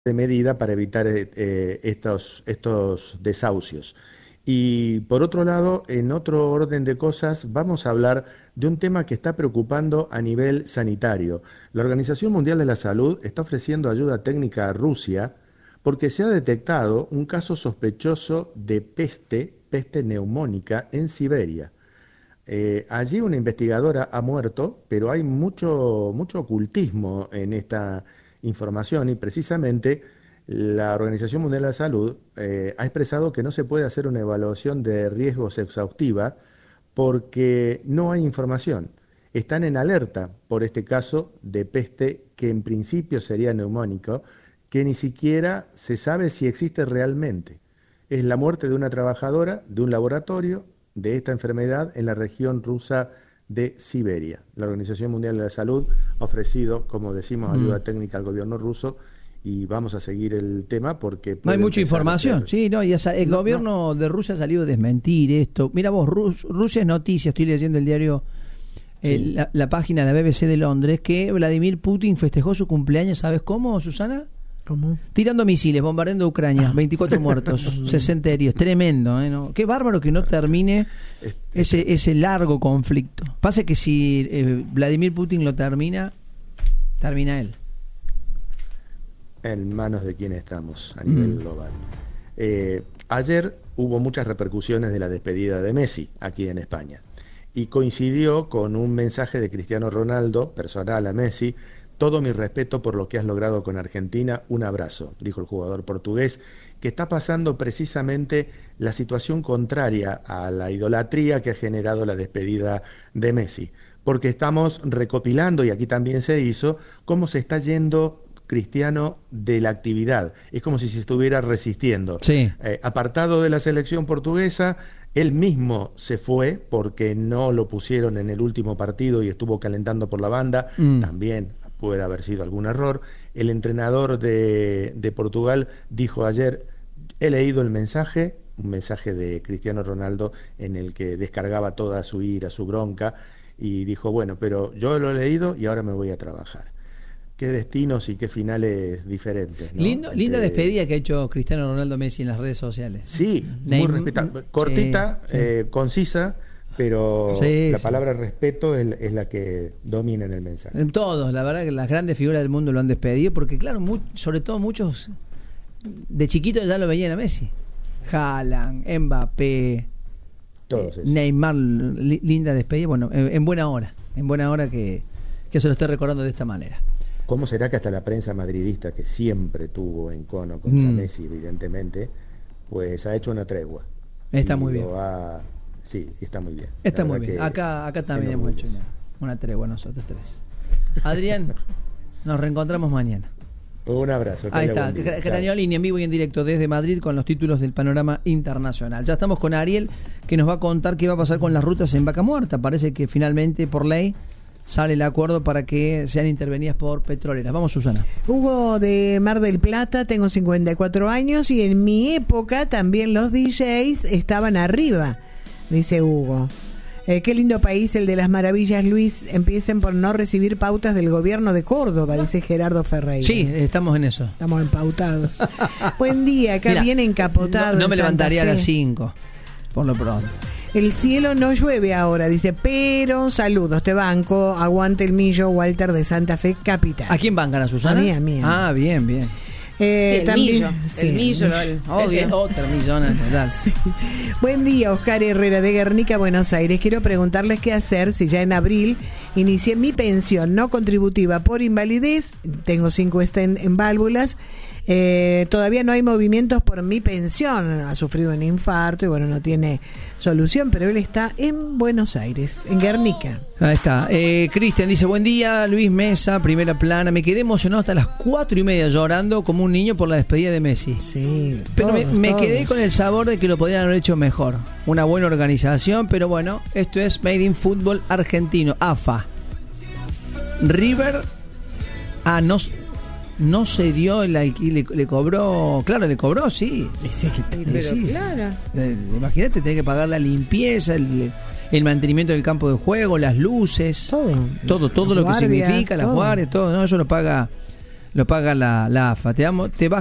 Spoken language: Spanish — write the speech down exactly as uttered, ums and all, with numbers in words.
de medida para evitar eh, eh, estos, estos desahucios. Y por otro lado, en otro orden de cosas, vamos a hablar de un tema que está preocupando a nivel sanitario. La Organización Mundial de la Salud está ofreciendo ayuda técnica a Rusia porque se ha detectado un caso sospechoso de peste, peste neumónica en Siberia. Eh, allí una investigadora ha muerto, pero hay mucho, mucho ocultismo en esta información y precisamente la Organización Mundial de la Salud eh, ha expresado que no se puede hacer una evaluación de riesgos exhaustiva porque no hay información. Están en alerta por este caso de peste que en principio sería neumónico, que ni siquiera se sabe si existe realmente. Es la muerte de una trabajadora de un laboratorio de esta enfermedad en la región rusa de Siberia. La Organización Mundial de la Salud ha ofrecido, como decimos, ayuda Mm. técnica al gobierno ruso y vamos a seguir el tema porque No hay puede mucha empezar a información, ser- sí, no, y esa- el No, no. gobierno de Rusia ha salido a desmentir esto. Mira vos, Rus- Rusia es noticia, estoy leyendo el diario, eh, Sí. la, la página de la B B C de Londres, que Vladimir Putin festejó su cumpleaños, ¿sabes cómo, Susana? ¿Cómo? Tirando misiles, bombardeando Ucrania, veinticuatro muertos, sesenta heridos, tremendo, ¿eh? ¿No? Qué bárbaro que no termine Es- ese, ese largo conflicto. Pasa que si eh, Vladimir Putin lo termina, termina él. En manos de quién estamos a nivel Mm. global. Eh, ayer hubo muchas repercusiones de la despedida de Messi aquí en España y coincidió con un mensaje de Cristiano Ronaldo, personal a Messi: todo mi respeto por lo que has logrado con Argentina, un abrazo, dijo el jugador portugués, que está pasando precisamente la situación contraria a la idolatría que ha generado la despedida de Messi, porque estamos recopilando, y aquí también se hizo, cómo se está yendo Cristiano de la actividad. Es como si se estuviera resistiendo. Sí. Eh, apartado de la selección portuguesa, él mismo se fue porque no lo pusieron en el último partido y estuvo calentando por la banda. Mm. También puede haber sido algún error. El entrenador de, de Portugal dijo ayer: he leído el mensaje, un mensaje de Cristiano Ronaldo en el que descargaba toda su ira, su bronca, y dijo: bueno, pero yo lo he leído y ahora me voy a trabajar. Qué destinos y qué finales diferentes, ¿no? Lindo, linda Entre- despedida que ha hecho Cristiano Ronaldo Messi en las redes sociales. Sí, muy Neym- respetable, cortita, sí, sí. eh, concisa, pero Sí, la sí. palabra respeto es, es la que domina en el mensaje. En todos, la verdad que las grandes figuras del mundo lo han despedido, porque claro, mu- sobre todo muchos de chiquitos ya lo veían a Messi. Haaland, Mbappé, Todos esos. Neymar, li- linda despedida, bueno, en, en buena hora, en buena hora que, que se lo esté recordando de esta manera. ¿Cómo será que hasta la prensa madridista, que siempre tuvo encono contra Mm. Messi, evidentemente, pues ha hecho una tregua? Está Y muy bien. lo ha- Sí, está muy bien. Está La muy verdad bien. que Acá, acá también hemos hecho enorgulloso. una, una tregua nosotros tres. Adrián, nos reencontramos mañana. Un abrazo. que Ahí haya está, buen día. Chao. Craniolini en vivo y en directo desde Madrid con los títulos del panorama internacional. Ya estamos con Ariel, que nos va a contar qué va a pasar con las rutas en Vaca Muerta. Parece que finalmente, por ley, sale el acuerdo para que sean intervenidas por petroleras. Vamos, Susana. Hugo de Mar del Plata, tengo cincuenta y cuatro años y en mi época también los D Js estaban arriba, dice Hugo. Eh, qué lindo país el de las maravillas, Luis. Empiecen por no recibir pautas del gobierno de Córdoba, dice Gerardo Ferreira. Sí, estamos en eso. Estamos empautados. Buen día, acá Mirá, viene encapotado. No, no en me Santa levantaría a Fe. las cinco, por lo pronto. El cielo no llueve ahora, dice, pero saludos, te banco, aguante el millo, Walter de Santa Fe, capital. ¿A quién bancan, a Susana? A mí, a mí, a mí. Ah, bien, bien. Eh, Sí, el también- millo, sí, el millo, el- obvio. Eh, eh, otra millona, dale. Buen día, Oscar Herrera de Guernica, Buenos Aires. Quiero preguntarles qué hacer si ya en abril inicié mi pensión no contributiva por invalidez, tengo cinco estén en válvulas, eh, todavía no hay movimientos por mi pensión, ha sufrido un infarto y bueno, no tiene solución, pero él está en Buenos Aires, en Guernica. Ahí está. Eh, Cristian dice, buen día, Luis Mesa, primera plana. Me quedé emocionado hasta las cuatro y media llorando como un niño por la despedida de Messi. Sí, Pero me, todos, me todos. quedé con el sabor de que lo podrían haber hecho mejor. Una buena organización, pero bueno, esto es Made in Fútbol Argentino, A F A. River, ah, no, no se dio el alquiler, le, le cobró, claro, le cobró, sí. Sí, Pero Sí, sí. claro. Eh, Imagínate, tener que pagar la limpieza, el, el mantenimiento del campo de juego, las luces, todo. todo, todo Las lo que guardias, significa, las todo. guardias, todo, ¿no? Eso lo paga lo paga la, la AFA. Te, damos, te